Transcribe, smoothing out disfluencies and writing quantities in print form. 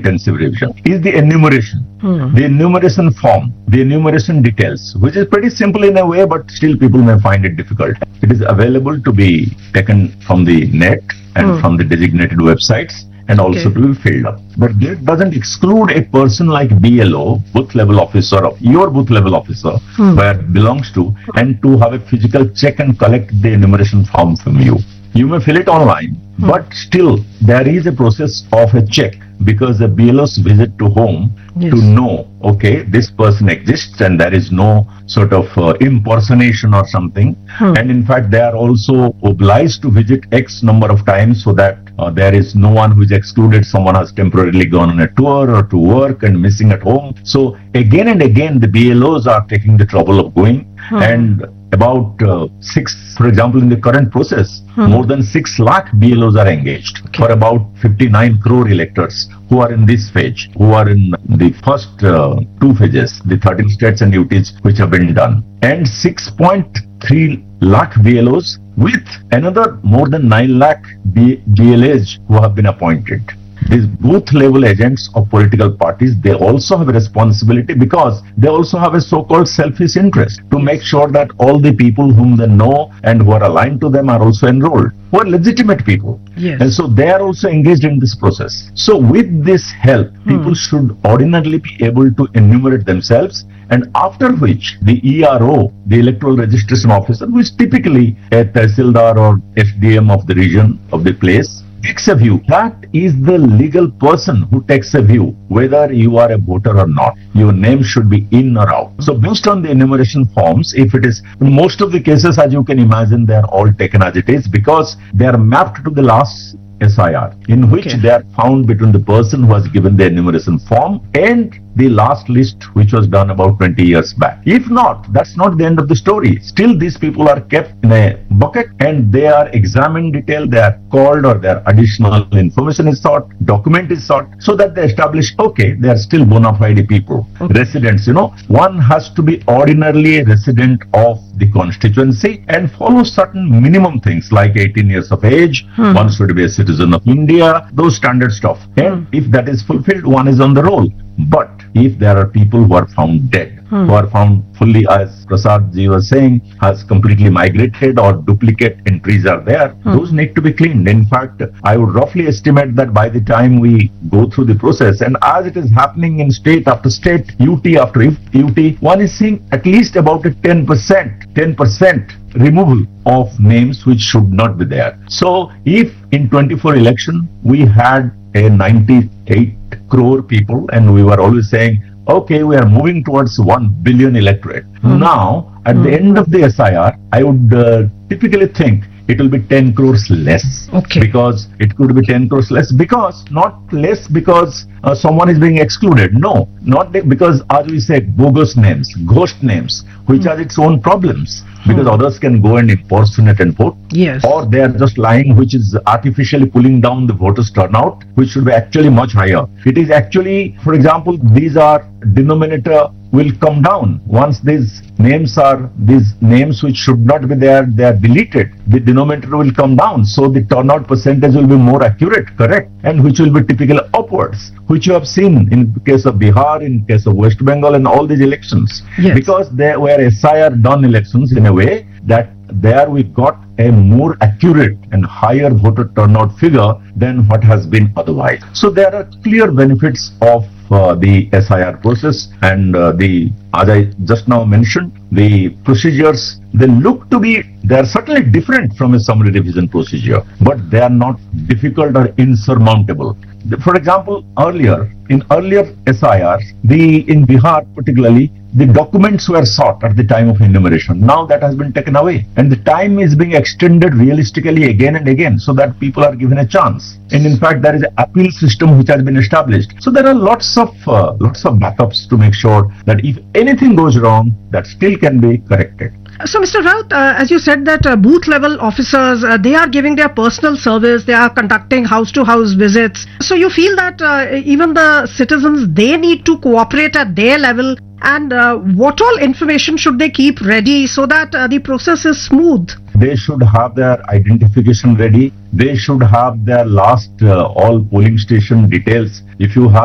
intensive revision is the enumeration. The enumeration form, the enumeration details, which is pretty simple in a way, but still people may find it difficult. It is available to be taken from the net and from the designated websites, and also to be filled up. But that doesn't exclude a person like BLO, booth level officer, of your booth level officer, where it belongs to, and to have a physical check and collect the enumeration form from you. You may fill it online, but still there is a process of a check, because the BLOs visit to home to know, okay, this person exists and there is no sort of impersonation or something. And in fact, they are also obliged to visit X number of times so that there is no one who is excluded. Someone has temporarily gone on a tour or to work and missing at home. So again and again, the BLOs are taking the trouble of going, and about 6, for example, in the current process, more than 6 lakh BLOs are engaged for about 59 crore electors who are in this phase, who are in the first 2 phases, the 13 states and UTs which have been done, and 6.3 lakh BLOs with another more than 9 lakh BLAs who have been appointed. These booth level agents of political parties, they also have a responsibility, because they also have a so-called selfish interest to make sure that all the people whom they know and who are aligned to them are also enrolled, who are legitimate people. And so they are also engaged in this process. So with this help, people should ordinarily be able to enumerate themselves, and after which the ERO, the electoral registration officer, who is typically a Tehsildar or SDM of the region of the place, takes a view. That is the legal person who takes a view whether you are a voter or not. Your name should be in or out. So based on the enumeration forms, if it is, in most of the cases, as you can imagine, they are all taken as it is, because they are mapped to the last SIR, in which they are found between the person who has given the enumeration form and the last list, which was done about 20 years back. If not, that's not the end of the story. Still, these people are kept in a bucket and they are examined detail, they are called, or their additional information is sought, document is sought, so that they establish, okay, they are still bona fide people, residents. One has to be ordinarily a resident of the constituency and follow certain minimum things like 18 years of age, one should be a citizen of India, those standard stuff. And if that is fulfilled, one is on the roll. But if there are people who are found dead, who are found fully, as Prasad ji was saying, has completely migrated or duplicate entries are there, those need to be cleaned. In fact, I would roughly estimate that by the time we go through the process, and as it is happening in state after state, UT after UT, one is seeing at least about a 10% removal of names which should not be there. So if in 24 election we had a 98 crore people and we were always saying, okay, we are moving towards 1 billion electorate. Now, at the end of the SIR, I would typically think it will be 10 crores less. Because it could be 10 crores less, because not less because someone is being excluded. No, not because, as we said, bogus names, ghost names, which has its own problems. Because others can go and impersonate and vote. Or they are just lying, which is artificially pulling down the voters' turnout, which should be actually much higher. It is actually, for example, these are denominator will come down. Once these names which should not be there, they are deleted, the denominator will come down. So the turnout percentage will be more accurate, correct? And which will be typically upwards, which you have seen in case of Bihar, in case of West Bengal and all these elections. Because they were SIR done elections in a way that there we got a more accurate and higher voter turnout figure than what has been otherwise. So there are clear benefits of the SIR process, and as I just now mentioned, the procedures, they are certainly different from a summary revision procedure, but they are not difficult or insurmountable. For example, in earlier SIRs, in Bihar particularly, the documents were sought at the time of enumeration. Now that has been taken away, and the time is being extended realistically again and again, so that people are given a chance. And in fact, there is an appeal system which has been established. So there are lots of backups to make sure that if anything goes wrong, that still can be corrected. So, Mr. Raut, as you said that booth level officers, they are giving their personal service, they are conducting house-to-house visits. So you feel that even the citizens, they need to cooperate at their level, and what all information should they keep ready so that the process is smooth? They should have their identification ready. They should have their last all polling station details. If you have